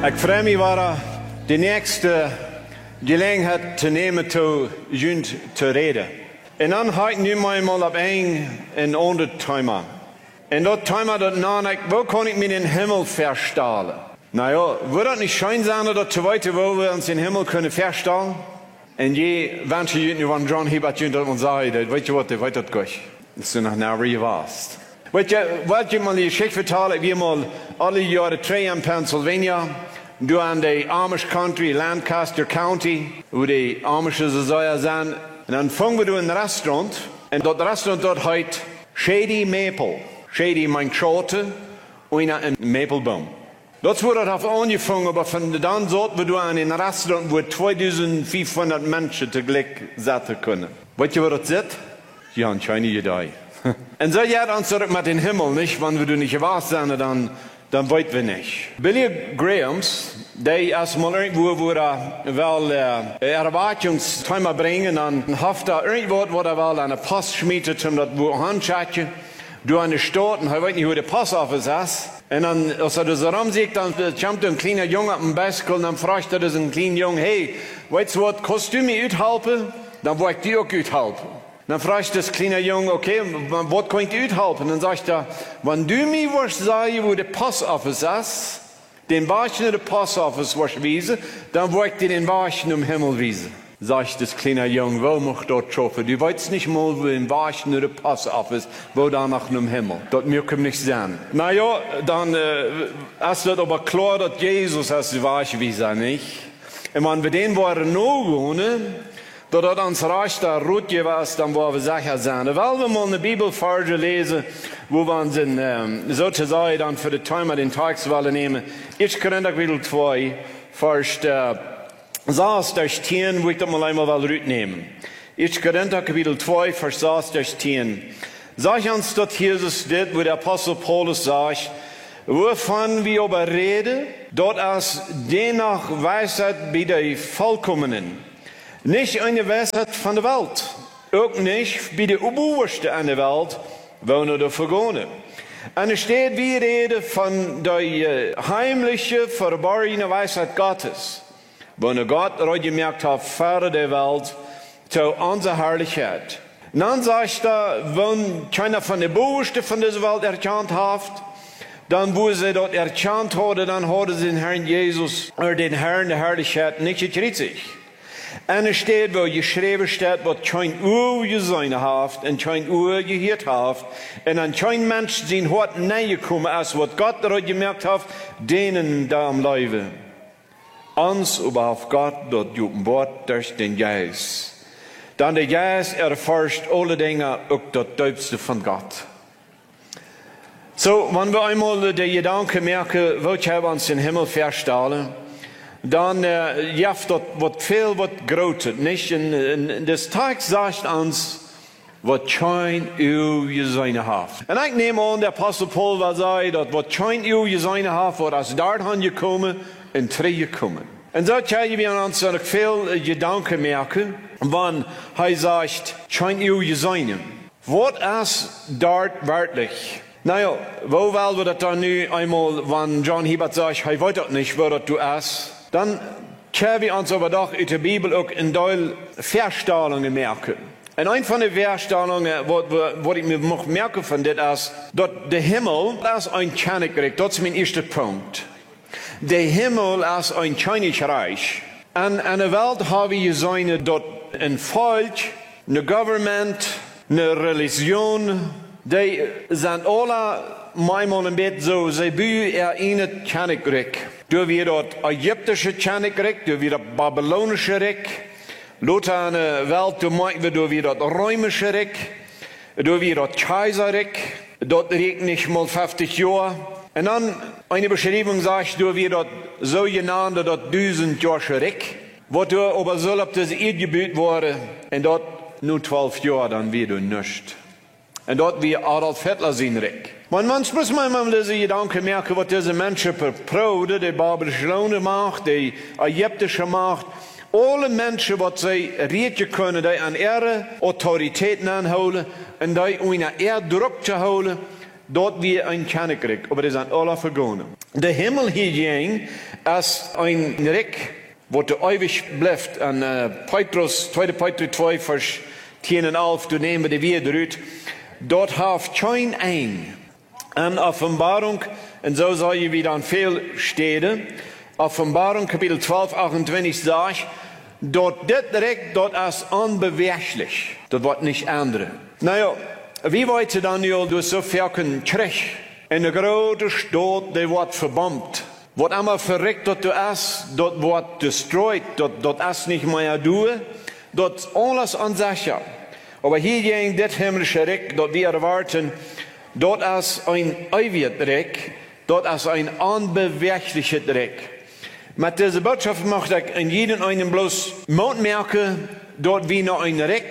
Ik freue mich, war die nächste Gelegenheit zu nehmen, zu reden. Und dann habe ich nun mal auf ein anderes Thema. Und das Thema, das nachdenkt, wo kann ich mir den Himmel verstellen? Naja, würde das nicht schön sein, dass zu weit, wo wir uns den Himmel können verstellen? Und je, wenn ich von John Hibbert und sage, weißt du was, das weiß das gar nicht. Das ist noch nicht wie warst. Weißt du, wollte ich mal die Geschichte vertellen, wir mal alle Jahre 3 in Pennsylvania, du an der Amish Country, Lancaster County, wo die Amische Säuer sind. Und dann fangen wir in ein Restaurant, und das Restaurant dort heißt Shady Maple. Shady meint Schote und ein Maplebaum. Das wurde auf angefangen, aber von dann sollten wir an ein Restaurant, wo 2500 Menschen zu Glück setzen können. Weißt du, was das ist? Ja, anscheinend Idee. Und so ja, dann zurück mit dem Himmel, nicht? Wenn wir nicht wahr sind, dann weit wir nicht. Billy Grahams, der erstmal irgendwo, wo Erwartungsthema bringen, dann hofft irgendwo, wo will eine Post schmiedet, um das wo handschatchen, du an der Stadt, und er weiß nicht, wo der Postoffice ist. Und dann, als er so rumsieht, dann kommt ein kleiner Junge auf den Bicycle, und dann fragt er diesen kleinen Jungen, hey, weißt du was, kannst du mir helfen? Dann wollte ich dir auch helfen. Dann fragt das kleine Junge, okay, was kann ich dir helfen? Dann sagt er, wenn du mir was sagen, wo der Postoffice ist, den Wagen der Postoffice was wiesen, dann wollte ich dir den Wagen im Himmel wiesen. Sagt das kleine Junge, wo muss ich dort schaffen? Du weißt nicht mal, wo den Wagen der Postoffice, wo da nach dem Himmel. Das mir kann nicht sein. Naja, dann ist das aber klar, dass Jesus ist die Wagen wiesen, nicht? Und wenn wir den waren noch wohnen, dass uns Reich da Ruth gewesen, dann wollen wir sicher sein. Weil wir mal eine Bibelverse lesen, wo wir uns sozusagen dann für den Thema den Tagswahl nehmen. 1. Korinther Kapitel 2, Vers 6 durch 10, wo ich das mal einmal Ruth nehmen. 1. Korinther Kapitel 2, Vers 6 durch 10. Sag uns, dass Jesus dit, wo der Apostel Paulus sagt, wovon wir aber reden, dort als dennoch Weisheit bei der Vollkommenen. Nicht eine Weisheit von der Welt, auch nicht bei der Oberste an der Welt, wohnen oder vergehen. Und es steht, wir reden von der heimlichen, verborgenen Weisheit Gottes, wo Gott gemerkt hat, vor der Welt, zu unserer Herrlichkeit. Und dann sagt er, wenn keiner von der Oberste von dieser Welt erkannt hat, dann wo sie dort erkannt haben, dann haben sie den Herrn Jesus, oder den Herrn der Herrlichkeit, nicht gekriegt. Und es steht, wo geschrieben steht, was kein Uhr gesehen hat und kein Uhr gehört hat. Und an kein Mensch sein Hort näher gekommen ist, was Gott dort gemerkt hat, denen da am Leben. Uns aber auf Gott dort Wort durch den Geist. Dann der Geist erforscht alle Dinge, auch das Tiefste von Gott. So, wenn wir einmal den Gedanken merken, wollt ihr uns den Himmel verstellen, dann jaft das wat viel wat groter, nicht? Und das Tag sagt uns, was kein Uhr gesehen hat. Und ich nehme an, der Apostel Paul war sagt, dass was kein Uhr gesehen hat, war aus dorthin gekommen und zurückgekommen. Und so können wir uns viel Gedanken merken, wenn er sagt, kein Uhr gesehen. Was ist dort wörtlich? Naja, wo wollen wir das dann nu einmal, wenn John Hibbert sagt, ich weiß das nicht, wo das du ist? Dann können wir uns aber doch in der Bibel auch in Teil Verstellungen merken. Und eine von den Verstellungen, was ich mir merken von das ist, dass der Himmel ist ein Königreich. Das ist mein erster Punkt. Der Himmel ist ein Königreich. Und in der Welt haben wir gesehen, dass ein Volk, eine Government, eine Religion, die sind alle manchmal ein bisschen so, sie bauen ein Königreich. Du wie das ägyptische Königreich, du wie das babylonische Reich, Lothar an der Welt, du wie das römische Reich, du wie das Kaiserreich, dort reicht nicht mal 50 Jahre. Und dann eine Beschreibung sagt, du wie das so genannte, das 1000 Jahre Reich, wo du aber soll auf das Erdgebiet wurde, und dort nur 12 Jahre, dann wieder nicht. Und dort wie Adolf Hitler sein Reich. Man muss manchmal diese Gedanken merken, was diese Menschen verproden, die babylonische Macht, die ägyptische Macht, alle Menschen, die sie reden können, die an ihre Autoritäten anholen und die eine Erdruck zu holen, dort wie ein Königreich, aber die sind alle vergangen. Der Himmel hier ging, als ein Reck, wo der ewig bleibt, an Petrus, 2. Petrus 2, Vers 10 und 11, du nehmen die wieder rüt, dort haft kein ein. An Offenbarung, und so soll je wieder an viel Städte, Offenbarung, Kapitel 12, 28, sagt, dort das Reck, dort ist unbeweglich. Das wird nicht ändern. Naja, wie weit dann durch so viel Krieg in der großen Stadt, die wird verbombt. Wat einmal verreckt dat du es, dort wird destroyed, dort ist nicht mehr du, dort alles an sich. Aber hier gegen das himmlische Reck, dort wir erwarten, dort ist ein ewiges Reck, dort ist ein unbewegliches Reck. Mit dieser Botschaft möchte ich in jedem einen bloß Mut merken, dort wir noch ein Reck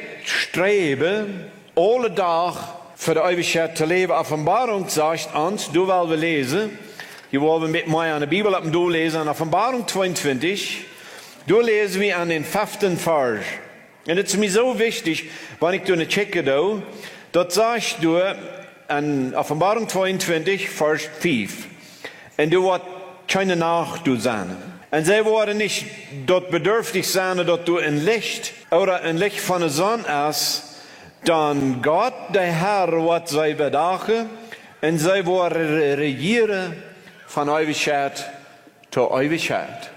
streben, alle Tag für die Ewigkeit zu leben. Offenbarung sagt uns, du willst wir lesen, hier wollen wir mit mir an der Bibel durchlesen, an Offenbarung 22, du lesen wir an den 5. Vers. Und es ist mir so wichtig, wenn ich eine checke, dort sagst du an Offenbarung 22, Vers 5, und du wirst keine Nacht sein. Und sie wollen nicht dort bedürftig sein, dass du ein Licht oder ein Licht von der Sonne hast, dann Gott, der Herr, wird sie bedachen und sie wollen regieren von Ewigkeit zu Ewigkeit.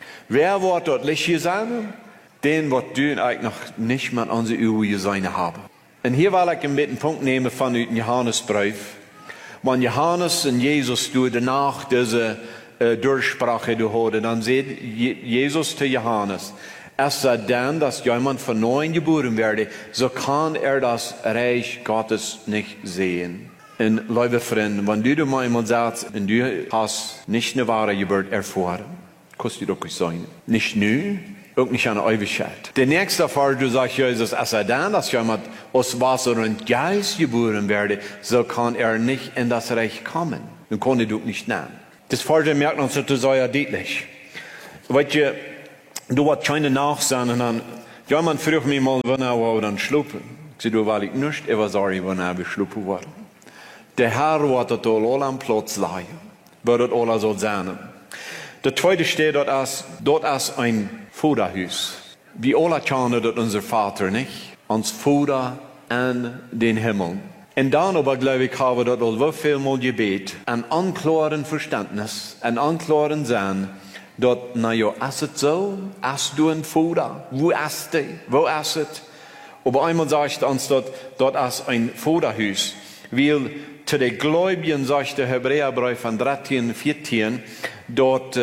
Wer wird dort Licht hier sein? Den wird du eigentlich noch nicht mal unsere Uhr sein haben. Und hier will ich einen Punkt nehmen von dem Johannesbrief. Wenn Johannes und Jesus danach diese Durchsprache hatte, dann sagt Jesus zu Johannes, es sei denn, dass jemand von neuem geboren werde, so kann er das Reich Gottes nicht sehen. Und liebe Freunde, wenn du mal einmal sagst, und du hast nicht eine wahre Geburt erfahren, kostet doch nicht sein. Nicht nur, auch nicht an der Ewigkeit. Der nächste Fall, du sagst, Jesus, es sei denn, dass jemand aus Wasser und Geist geboren werde, so kann er nicht in das Reich kommen. Dann kann er doch nicht nehmen. Das Fall merkt uns sehr deutlich. Weißt du, du wirst keine Nachsehen, und dann, jemand fragt mich mal, wann er dann schlupen. Ich sage, du, weil ich nicht, aber sorry, wann er schlupen worden. Der Herr wird das all am Platz leihen, wird das all so sein. Der zweite steht dort ist ein Vaterhaus. Wie alle kennen das unser Vater, nicht? Uns Vater an den Himmel. Und dann aber, glaube ich, haben wir dort so viel mal gebet, ein unklaren Verständnis, ein unklaren Sinn, dort, naja, ist es so? Hast du ein Vater? Wo ist der? Wo ist es? Aber einmal sagt uns dort ist ein Vaterhaus. Weil zu den Gläubigen sagt der Hebräerbrief von 13, 14, dort,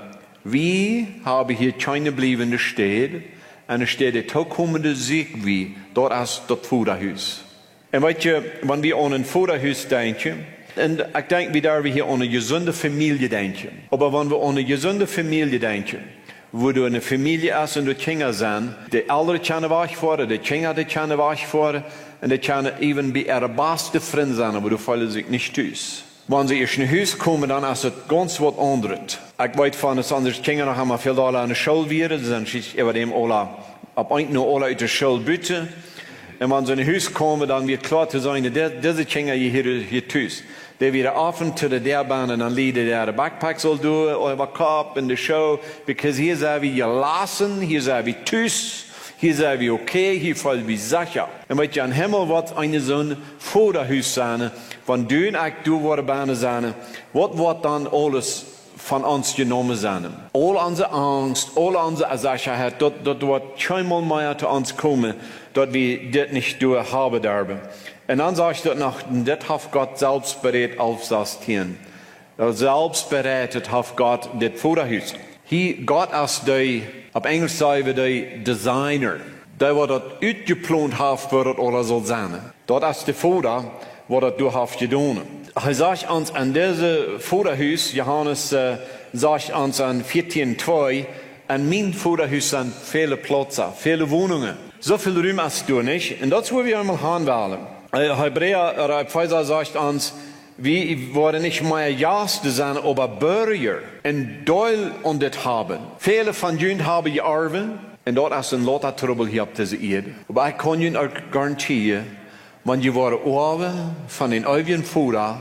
wie habe hier keine bleibende Städte, eine Städte tokommende Sieg wie, dort ist das Vaterhaus. Und weißt du, wenn wir an ein Vaterhaus denken, und ich denke, wir hier an eine gesunde Familie denken. Aber wenn wir an eine gesunde Familie denken, wo du eine Familie hast und du Kinder sind, die Eltern können wach fahren, die Kinder können wach fahren, und die können eben bei ihrer besten Freund sein, aber du fühlst sich nicht tust. Wenn sie in ein Haus kommen, dann ist es ganz was anderes. Ich weiß von, dass unsere Kinder noch einmal viel an der Schule werden, dann schießt über dem alle, ab eigentlich nur alle aus der Schule bitte. Und wenn sie in ein Haus kommen, dann wird klar zu sein, dass diese Kinder hier tust. Die wieder offen zu der Bahn und dann liegen der Backpack soll durch, euer Kopf in der Show, because hier sind wir gelassen, hier sind wir tüß, hier sind wir okay, hier fallen wir sicher. Und wenn ihr am Himmel wird eine so ein Vaterhaus sein, wenn du und ich du worden sein, was wird dann alles von uns genommen sein? All unsere Angst, all unsere Sicherheit, dort wird keinmal mehr zu uns kommen, dort wir das nicht durchhaben dürfen. Und dann sagt er noch, das hat Gott selbst bereit aufzusagen. Selbst bereitet hat Gott das Vaterhaus. Hier, Gott ist der, auf Englisch sagen wir der Designer. Der, der das ausgeplant hat, für das alles soll sein. Dort ist der Vater, der das du hast getan. Er sagt uns an diesem Vaterhaus, Johannes sagt uns an 14,2, an meinem Vaterhaus sind viele Plätze, viele Wohnungen. So viel Raum hast du nicht. Und das wollen wir einmal haben. Hebräer oder Epheser sagt uns, wir wollen nicht mehr Gäste sein, aber Bürger und Teil an das haben. Viele von ihnen haben geerbt und dort ist ein Lot Trouble hier auf dieser Erde. Aber ich kann Ihnen auch garantieren, wenn ihr eure Ohren von den ewigen Vater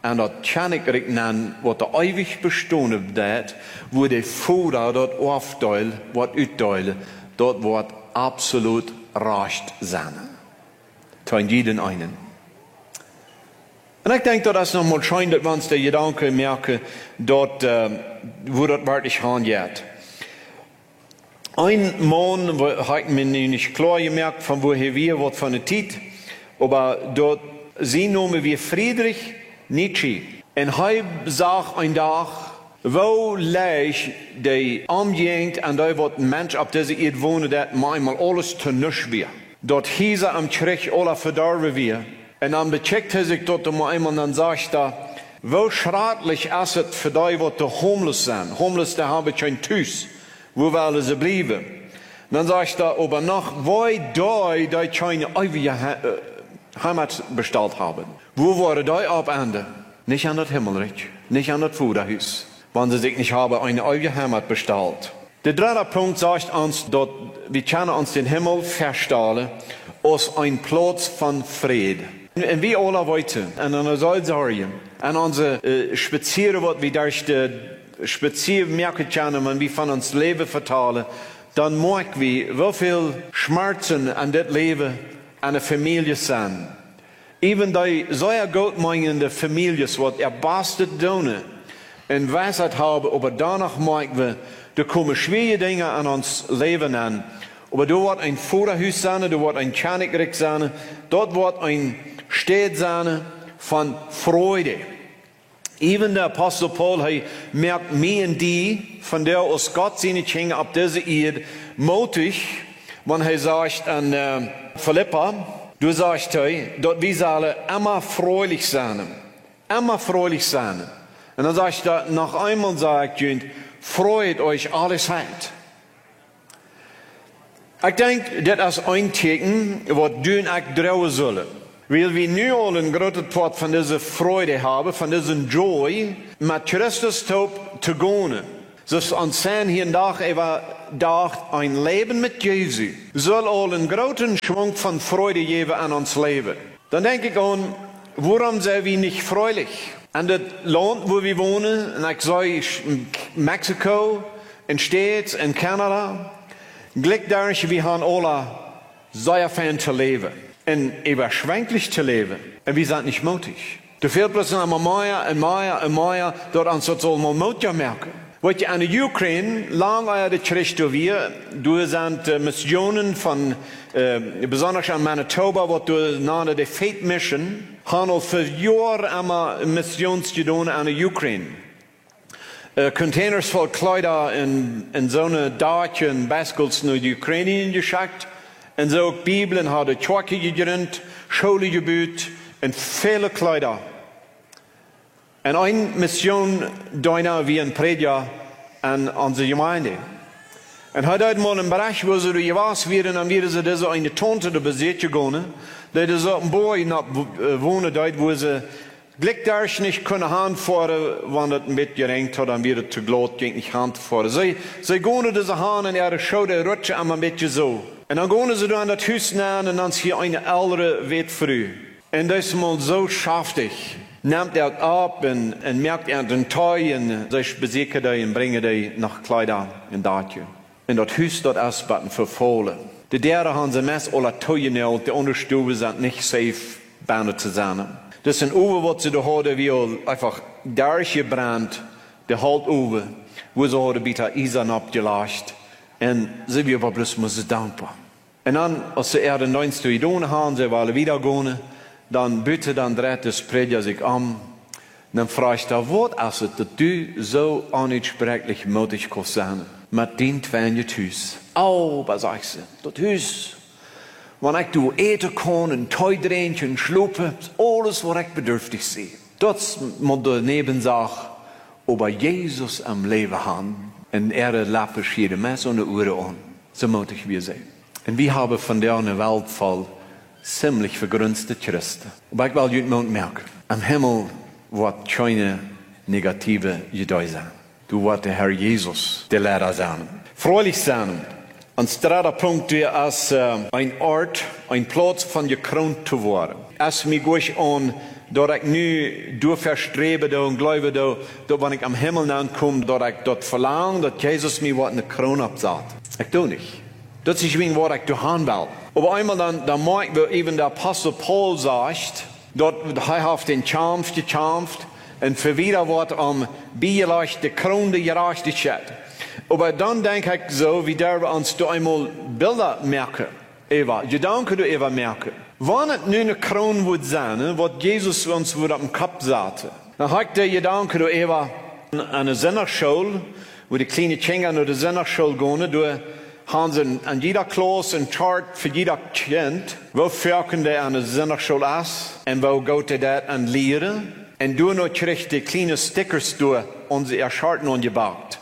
en dat Königreich nennen, wat de ewig bestående dat, wo de Vader dat afdeel, wat uitdelen, dat wordt absolut recht zijn. Tegen jeden einen. En ik denk dat is nog mal schijn, dat we ons de gedanken merken, dat, wo dat wirklich handelt. Ein Mann hat mir nicht klar gemerkt, von woher wir, was von der Zeit, aber dort sie nomen wir Friedrich Nietzsche. Und er sagt ein Tag, wo leicht die Umgehend an der, was ein Mensch auf dieser Erde wohnt, dat manchmal alles zu nichts wird. Dort hieß er am Trich alle verdorben wir. Und dann becheckt er sich dort einmal und dann sagt er, wo schrecklich ist es für die, was die homeless sind. Homeless, da haben kein Tüß. Wo wollen sie bleiben? Dann sagt er, aber noch, wo die keine ewige Heimat bestellt haben. Wo waren die ab Ende? Nicht an das Himmelreich, nicht an das Vaterhaus, wenn sie sich nicht haben eine ewige Heimat bestellt. Der dritte Punkt sagt uns, dass wir können uns den Himmel vorstellen als ein Platz von Frieden. Und wir alle weiter, und dann soll sagen, und unsere Spazieren, was wir durch die Spazieren merken können, wenn wir von uns Leben vertalen, dann merken wir, wie viel Schmerzen an das Leben einer Familie sind. Even die sehr gut meinende Familien, die erbastet tun und Weisheit haben, aber danach merken wir, da kommen schwere Dinge an uns Leben an. Aber da wird ein Vaterhaus sein, da wird ein Königreich sein, dort wird ein Stadt sein von Freude. Even der Apostel Paul, er merkt mir und die, von der aus Gott seine Kinder auf dieser Erde, mutig, wenn er sagt an Philippa, du sagst, dort wir sollen immer fröhlich sein. Immer fröhlich sein. Und dann sagt er, noch einmal sagt er, freut euch alles halt. Ich denke, das ist ein Teken, was du und ich trauen sollen. Weil wir nu al een grote part van deze Freude haben, von diesem Joy, mit Christus zu gehen. Dus ons zijn hier dag even dacht, ein Leben mit Jesu soll al einen großen Schwung von Freude geben an uns Leben. Dann denke ich an, warum sind wir nicht fröhlich? An das Land, wo wir wohnen, und ich sage, Mexiko, in States, in Kanada, Glück dadurch, wir haben alle sehr fern zu leben. Und überschwänglich zu leben. Und wir sind nicht mutig. Du fehlt plötzlich einmal mehr, dort an so mal mutig merken. Wat je aan de Ukraine, lang uit de Christus weer, door zijn missionen van, besonders aan Manitoba, wat door naar de Faith Mission, gaan al voor jaren allemaal missions gedaan aan de Ukraine. Containers vol kleider in zo'n daadje en baskels naar de Oekraïne geschickt. En zo ook Bibelen hadden Twerken gegründ, Scholen gebouwd en vele kleider. En een mission daarna wie een prediger aan onze gemeente. En hij had mal een bericht waar ze er was werden en weer ze deze een tante de bezit gegaan. Dat is een boy naar wonen daar waar ze gelijk daar niet kunnen handvoeren, wanneer het een beetje geregend had en weer het te gloed ging niet handvoeren. Ze gaan deze haan en er schouder rutschen en een beetje zo. En dan gaan ze door aan dat huis naar en dan zie je een oudere weet vrouw. En dat is mal zo schaftig. Neemt het op en merkt den Tui en zich bezekert en brengt die nach Kleider en daadje. En dat huis dat is baten vervallen. De derde hebben ze meest alle Tuien de onderstuwen zijn niet safe bijna te zijn. Dus een oven wat ze hadden, wie al einfach daar gebrannt, de halt oven, wo ze hadden bitter ijzer opgelast. En ze weer plus moesten dankbaar. En dan, als ze er de 9 gedaan hadden, ze wilden wieder gaan, dan bitte dan dreht de prediger zich om. Dan vraagt hij, wat is het dat u zo onuitspreeklijk moedig kan zijn met die twee thuis? Oh, wat zegt ze, dat huis. Wanneer ik doe eten kan, een tuidreentje, een slopen, alles wat ik bedürftig zie. Dat moet de nebenzaak over Jezus am leven gaan. En lappen schieren mij zo'n uren aan. Zo moedig wie zijn. En we hebben van der Welt vol ziemlich vergrünste Christen. Aber ich will heute Morgen merken, am Himmel wird keine negative Gedei sein. Du wird der Herr Jesus der Lehrer sein. Freulich sein. Ein dritter Punkt ist ein Ort, ein Platz von gekrönt zu werden. Als mir durch an dat ik nu door verstreben do en glaube do, dat wanneer ik am Himmel aankom, dat ik dat verlang, dat Jezus mir wat in de kroon abzat. Ik doe niet. Dat is gewoon wat ik doen wil. Op einmal dan merken we even de Apostel Paul zegt, dat hij heeft den gechampt en verwieder wordt om bijelijk de kroon de gerechtigheid. Aber dan denk ik zo, wie daar we ons door eenmaal beelden merken. Eva, je danken door Eva merken. Wanneer het nu een kroon wordt zijn, wat Jezus ons wordt op de kop zetten. Dan ga ik je danken door Eva aan de zennerschool, waar de kleine kinderen naar de zennerschool gaan, door gaan ze aan jeder klas een chart voor jeder kind, waar werken die aan de zennerschool is, en waar gaat hij dat aan leren. En door nog krijgt de kleine stickers door onze erschaarten aangebakt.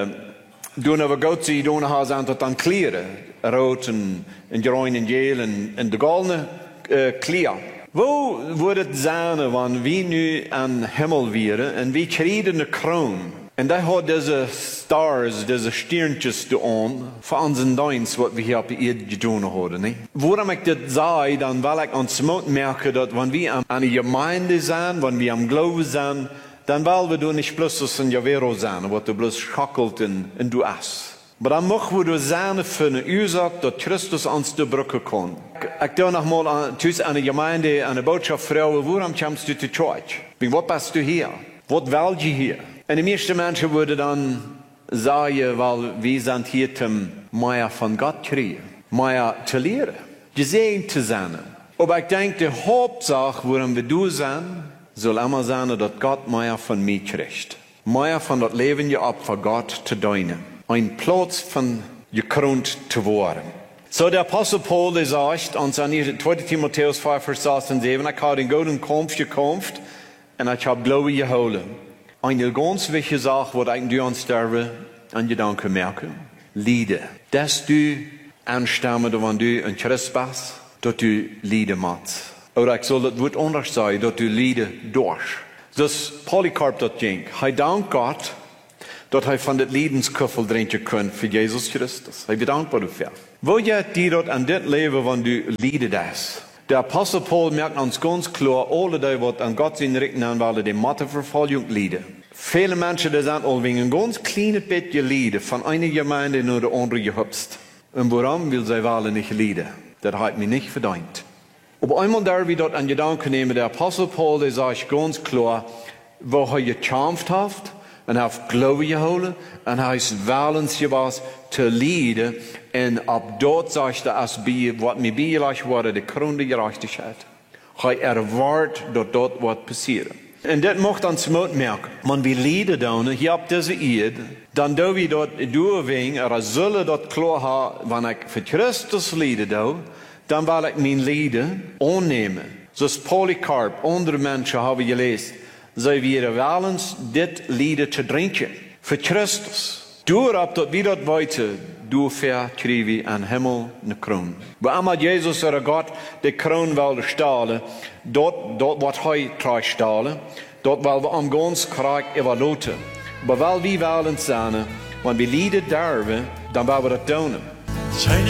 Toen we goed zien, doen we aan tot aan kleren. Rood en bruin en geel en de gouden kleren. Wo wordt het zijn, wanneer we nu aan hemel vieren en we krijgen een kroon. En daar had deze stars, deze sterntjes aan, voor onze dienst, wat we hier op de aarde gedaan hadden. Nee? Waarom ik dit zei, dan wil ik ons merken dat wanneer we aan de gemeinde zijn, wanneer we aan geloven zijn, dan willen we doen niet plus een javero zijn, wat du bloos schakelt en du as. Maar dan mogen we door zijn voor een oorzaak dat Christus ons de bruggen kon. Ik doe nogmaals thuis aan de gemeinde, aan de boodschap vrouwen, waarom komst du te church? Wat bist du hier? Wat wil je hier? En de meeste mensen worden dan zeggen, wel, we zijn hier om meer van God te krijgen, meer te leren, gezegend te zijn. Maar ik denk, de hoofdzaak waarom we doen zijn, zal immer zijn dat God meer van mij krijgt. Meer van dat leven je op voor God te dienen. Een plaats van gekroond te worden. Zo de Apostel Paul die zegt, ons aan 2 Timotheus 5 vers 6 en 7, ik heb een gouden kampf gekämpft en ik heb glorie gehouden. Een ganz wichtige zaak wat ik nu aan sterven en je dan kan merken. Lieden. Dat du aanstemmen wanneer du een Christ bent, dat du lieden moet. Oder ik zal het woord anders zeggen, dat u lieden door. Dus Polycarp dat ging. Hij dankt God dat hij van dit liedenskuffel drinken kan voor Jezus Christus. Hij bedankt ervoor. Wil je die dat aan dit leven van u lieden is? De Apostel Paul merkt ons ganz klar, alle die wat aan God zijn richten aan willen, die moeten vervolging lieden. Viele mensen die zijn al wegen een ganz klein beetje lieden, van een gemeinde naar de andere gehupst. En waarom wil zij willen niet lieden? Dat heeft mij niet verdient. Op einmal daar we dat aan gedanken nemen, der Apostel Paul, der sagt ganz klar, wo hij gechampt heeft, en hij heeft geloven gehouden, en hij is welens gewas te lieden, en op dat zegt hij, als bij wat mij bijgelegd wordt, de kroon de gerechtigheid. Hij erwaart dat dat wat passeren. En dit mocht ons moed merken. Want we lieden dan, hier op deze aarde, dan doen we dat doorwegen, er zullen dat klaar hebben, wanneer ik voor Christus lieden doe, dan wil ik mijn lieden aannemen. Zoals Polycarp, andere mensen hebben gelezen. Zij willen wel eens dit lieden te drinken. Voor Christus. Doorop dat we dat weten, doorver krijgen we aan hemel een kroon. Waarom Jezus er God de kroon wilde stalen, dat wat hij krijgt stalen, dat wil we om ons krijgen evalueren. Maar wel wie wel eens zijn, want we lieden derven, dan willen we dat doen.